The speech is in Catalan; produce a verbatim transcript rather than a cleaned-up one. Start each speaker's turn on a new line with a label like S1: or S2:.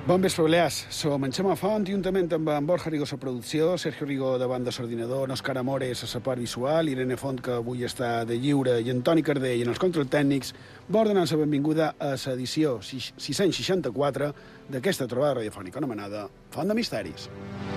S1: Bon vespre, Balears. Som en Xema Font, juntament amb en Borja Rigo a la producció, Sergio Rigo davant de l'ordinador, Òscar Amores a la part visual, Irene Font, que avui està de lliure, i en Toni Cardell en els controls tècnics, vol donar la benvinguda a l'edició sis-cents seixanta-quatre d'aquesta trobada radiofònica anomenada Font de Misteris.